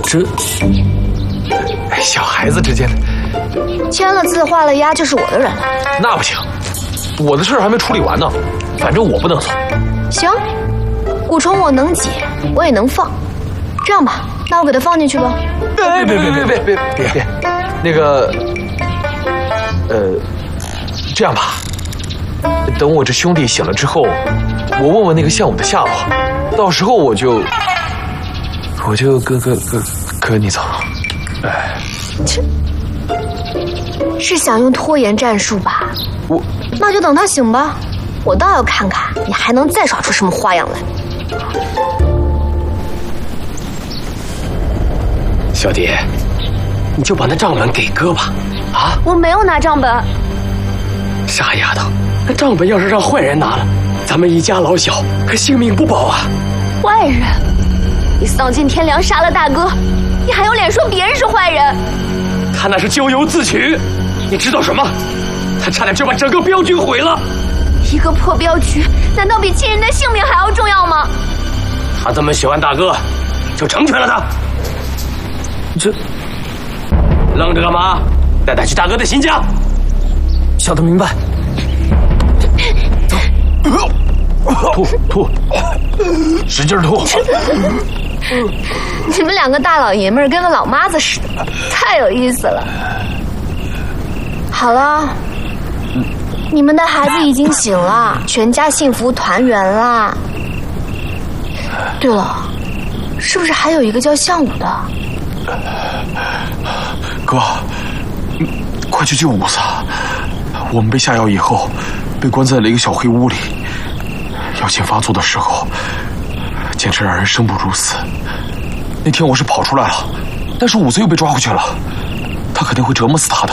小孩子之间的， 签了字画了押就是我的人了。 那不行，我的事还没处理完呢，反正我不能走。 行，蛊虫我能解，我也能放。这样吧，那我给他放进去吧。 别，那个，这样吧，等我这兄弟醒了之后，我问问那个项武的下落，到时候我就跟你走。 是想用拖延战术吧？那就等他醒吧。我倒要看看你还能再耍出什么花样来。 小蝶，你就把那账本给哥吧。啊？ 我没有拿账本。 傻丫头，那账本要是让坏人拿了，咱们一家老小可性命不保啊！ 坏人？你丧尽天良杀了大哥，你还有脸说别人是坏人？ 他那是咎由自取，你知道什么？他差点就把整个镖局毁了。 一个破镖局，难道比亲人的性命还要重要吗？ 他这么喜欢大哥，就成全了他。这愣着干嘛？带他去大哥的新家。 小的明白。吐，使劲吐。 你们两个大老爷们儿跟个老妈子似的，太有意思了。好了，你们的孩子已经醒了，全家幸福团圆啦。对了，是不是还有一个叫项武的？ 哥，快去救五子！我们被下药以后，被关在了一个小黑屋里。药性发作的时候，简直让人生不如死。那天我是跑出来了，但是五子又被抓回去了，他肯定会折磨死他的。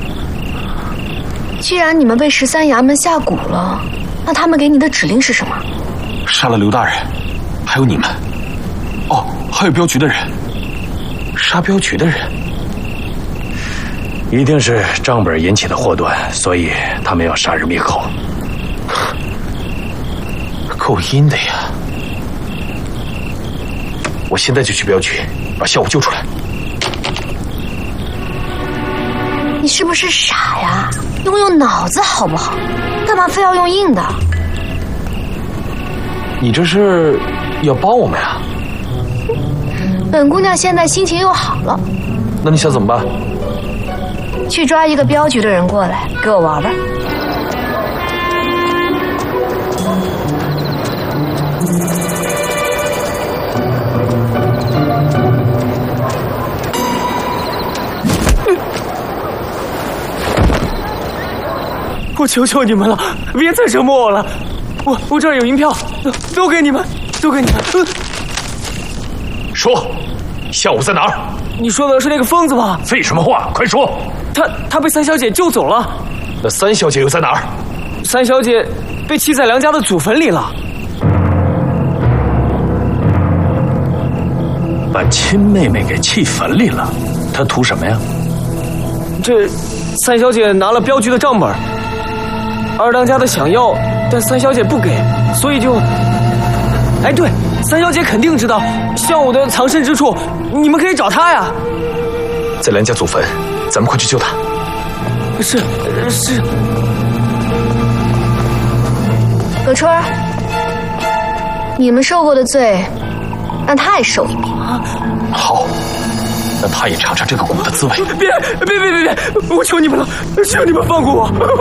既然你们被13衙门下蛊了，那他们给你的指令是什么？ 杀了刘大人，还有你们。哦，还有镖局的人。 杀镖局的人， 一定是账本引起的祸端，所以他们要杀人灭口。 够阴的呀！我现在就去镖局，把项武救出来。 你是不是傻呀？用脑子好不好？干嘛非要用硬的？ 你这是要帮我们呀？ 本姑娘现在心情又好了。 那你想怎么办？ 去抓一个镖局的人过来，给我玩玩。 我求求你们了，别再折磨我了！我这儿有银票，都给你们，都给你们。 说，项武在哪儿？ 你说的是那个疯子吗？ 废什么话，快说！ 他被三小姐救走了。 那三小姐又在哪儿？ 三小姐被弃在梁家的祖坟里了。 把亲妹妹给弃坟里了，她图什么呀？ 这三小姐拿了镖局的账本，二当家的想要，但三小姐不给，所以就……哎，对，三小姐肯定知道项武的藏身之处，你们可以找她呀。 在梁家祖坟，咱们快去救他。 是。 葛春儿，你们受过的罪，让他也受一遍。 好，让他也尝尝这个蛊的滋味。 别！我求你们了，求你们放过我！